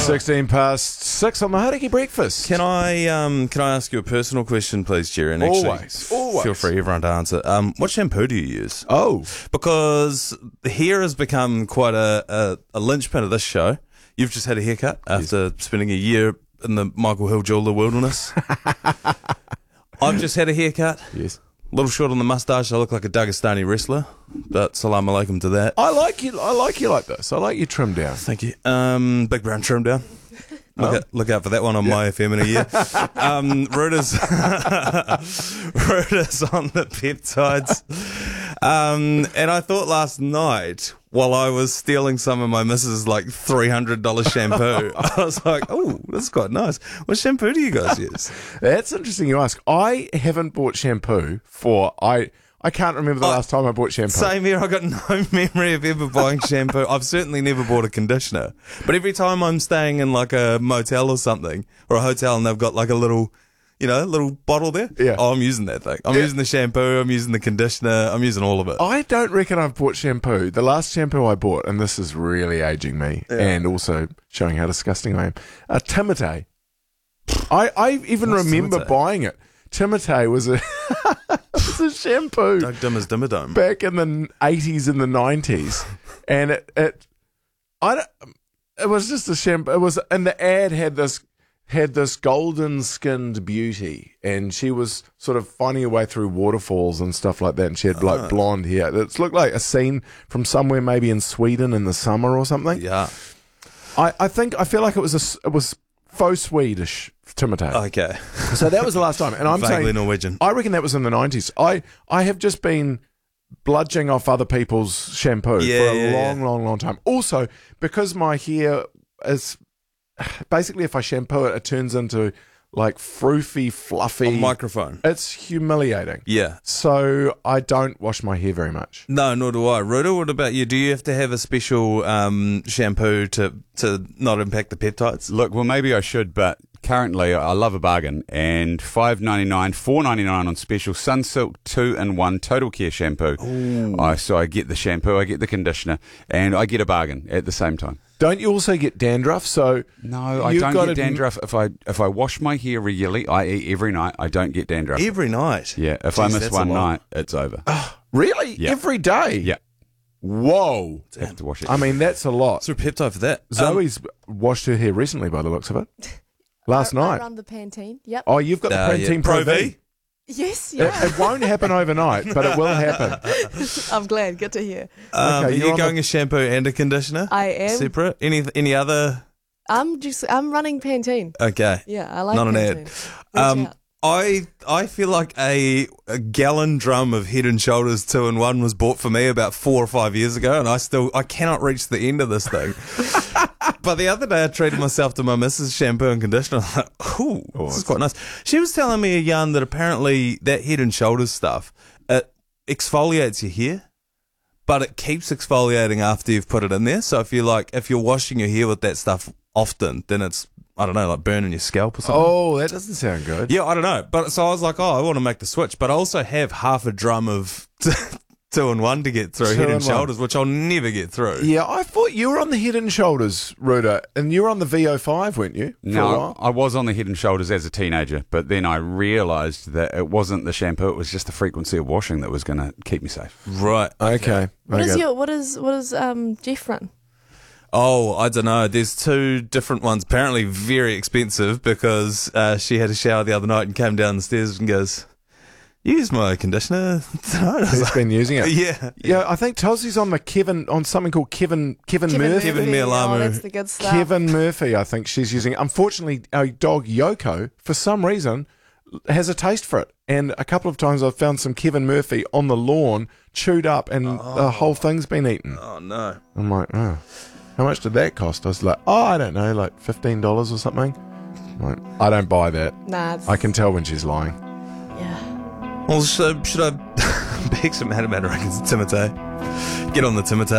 16 past 6 on the Hauraki Breakfast. Can I ask you a personal question, please, Jerry? And Always. feel free, everyone, to answer. What shampoo do you use? Oh. Because hair has become quite a linchpin of this show. You've just had a haircut after spending a year in the Michael Hill jeweller wilderness. I've just had a haircut. Yes. A little short on the moustache. I look like a Dagestani wrestler, but salam alaikum to that. I like you like this. I like you trimmed down. Thank you. Big brown trim down. Look out for that one on my FM in a year. Reuters on the peptides. And I thought last night, while I was stealing some of my missus' like $300 shampoo, I was like, oh, this is quite nice. What shampoo do you guys use? That's interesting you ask. I haven't bought shampoo for... I can't remember the last time I bought shampoo. Same here. I got no memory of ever buying shampoo. I've certainly never bought a conditioner. But every time I'm staying in like a motel or something, or a hotel, and they've got like a little, little bottle there. Yeah. Oh, I'm using that thing. I'm using the shampoo. I'm using the conditioner. I'm using all of it. I don't reckon I've bought shampoo. The last shampoo I bought, and this is really aging me, and also showing how disgusting I am, Timotei. I even remember buying it. Timotei was a shampoo. Doug Dimmer's Dimmerdome. Back in the 80s and the 90s. And it was just a shampoo. And the ad had this golden skinned beauty, and she was sort of finding her way through waterfalls and stuff like that, and she had like blonde hair. It looked like a scene from somewhere maybe in Sweden in the summer or something. Yeah. I feel like it was faux Swedish Timotei. Okay. So that was the last time. And I'm vaguely saying Norwegian. I reckon that was in the 90s. I have just been bludging off other people's shampoo for a long time. Also, because my hair is basically, if I shampoo it, it turns into like froofy, fluffy. On microphone. It's humiliating. Yeah. So I don't wash my hair very much. No, nor do I. Ruda, what about you? Do you have to have a special shampoo to not impact the peptides? Look, well, maybe I should, but currently I love a bargain, and $5.99, $4.99 on special Sunsilk 2-in-1 Total Care shampoo. So I get the shampoo, I get the conditioner, and I get a bargain at the same time. Don't you also get dandruff? So no, I don't get dandruff. If I wash my hair regularly, i.e. every night, I don't get dandruff. Every night? Yeah. If I miss one night, it's over. Really? Yeah. Every day? Yeah. Whoa. I have to wash it. I mean, that's a lot. What's your peptide for that? Zoe's washed her hair recently by the looks of it. Last night. I run the Pantene. Yep. Oh, you've got the Pantene Pro V? Yes, yeah. It won't happen overnight, but it will happen. I'm glad. Good to hear. Are you going a shampoo and a conditioner? I am. Separate? Any other? I'm running Pantene. Okay. Yeah, I like Not Pantene. an ad. I feel like a gallon drum of Head and Shoulders 2-in-1 was bought for me about 4 or 5 years ago, and I cannot reach the end of this thing. But the other day I treated myself to my missus' shampoo and conditioner. I'm like, ooh, this is quite nice. She was telling me a yarn that apparently that Head and Shoulders stuff, it exfoliates your hair, but it keeps exfoliating after you've put it in there. So if you're washing your hair with that stuff often, then it's, I don't know, like burning your scalp or something. Oh, that doesn't sound good. Yeah, I don't know. But so I was like, I want to make the switch. But I also have half a drum of 2-in-1 to get through, Head and Shoulders, which I'll never get through. Yeah, I thought you were on the Head and Shoulders, Ruda, and you were on the VO5, weren't you? No, I was on the Head and Shoulders as a teenager, but then I realised that it wasn't the shampoo; it was just the frequency of washing that was going to keep me safe. Right. Okay. What is Jeff run? Oh, I don't know. There's 2 different ones. Apparently very expensive because she had a shower the other night and came down the stairs and goes, "Use my conditioner tonight." He's been using it. Yeah. I think Tossie's on something called Kevin Murphy. Kevin Mialamu. Oh, that's the good stuff. Kevin Murphy, I think she's using. Unfortunately, our dog Yoko, for some reason, has a taste for it. And a couple of times I've found some Kevin Murphy on the lawn, chewed up, and the whole thing's been eaten. Oh, no. I'm like, oh, how much did that cost? I was like, I don't know, like $15 or something. I'm like, I don't buy that. Nah. I can tell when she's lying. Yeah. Well, should I beg some Matamata records, Timotei? Get on the Timotei.